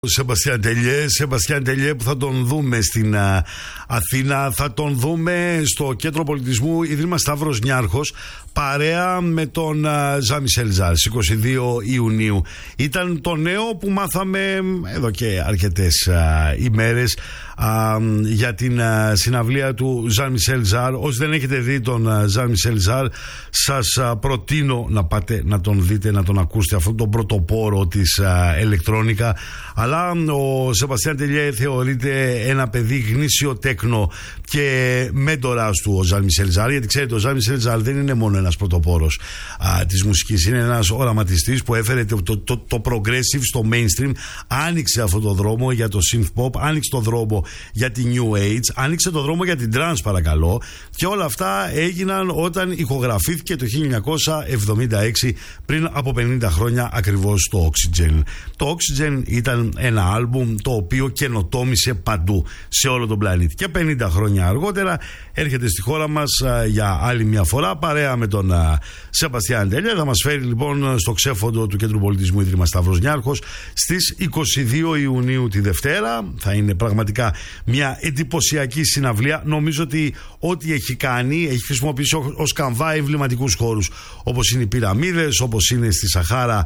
Σεμπαστιάν Τελιέ που θα τον δούμε στην Αθήνα, θα τον δούμε στο Κέντρο Πολιτισμού Ίδρυμα Σταύρος Νιάρχος παρέα με τον Ζαν-Μισελ Ζαρ στις 22 Ιουνίου. Ήταν το νέο που μάθαμε εδώ και αρκετές ημέρες για την συναυλία του Ζαν-Μισελ Ζαρ. Όσοι δεν έχετε δει τον Ζαν-Μισελ Ζαρ, σας προτείνω να πάτε να τον δείτε, να τον ακούσετε, αυτόν τον πρωτοπόρο της ηλεκτρόνικα. Αλλά ο Σεμπαστιάν Τελιέ θεωρείται ένα παιδί γνήσιο τέκνο και μέντορας του ο Ζαν-Μισελ Ζαρ, γιατί ξέρετε ο Ζαν-Μισελ Ζαρ δεν είναι μόνο ένας πρωτοπόρος της μουσικής, είναι ένας οραματιστής που έφερε το progressive στο mainstream, άνοιξε αυτό το δρόμο για το synth pop, άνοιξε το δρόμο για τη new age, άνοιξε το δρόμο για την trance παρακαλώ, και όλα αυτά έγιναν όταν ηχογραφήθηκε το 1976 πριν από 50 χρόνια ακριβώς το Oxygen. Το Oxygen ήταν ένα άλμπουμ το οποίο καινοτόμησε παντού σε όλο τον πλανήτη και 50 χρόνια αργότερα έρχεται στη χώρα μας για άλλη μια φορά παρέα με τον Σεμπαστιάν Τελιέ. Θα μας φέρει λοιπόν στο ξέφοντο του Κέντρου Πολιτισμού Ίδρυμα Σταύρος Νιάρχος στις 22 Ιουνίου τη Δευτέρα. Θα είναι πραγματικά μια εντυπωσιακή συναυλία. Νομίζω ότι ό,τι έχει κάνει έχει χρησιμοποιήσει ως καμβά εμβληματικούς χώρους, όπως είναι οι πυραμίδες, όπως είναι στη Σαχάρα,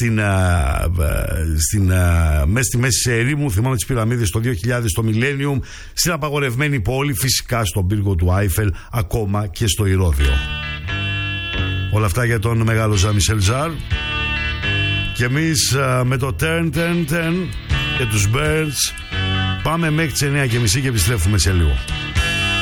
μέσα στη μέση της ερήμου, θυμάμαι τις πυραμίδες το 2000 στο Millennium, στην απαγορευμένη πόλη, φυσικά στον πύργο του Άιφελ, ακόμα και στο Ηρώδειο. Όλα αυτά για τον μεγάλο Ζαν-Μισελ Ζαρ. Και εμείς με το Turn και τους Birds πάμε μέχρι τις 9:30 και επιστρέφουμε σε λίγο.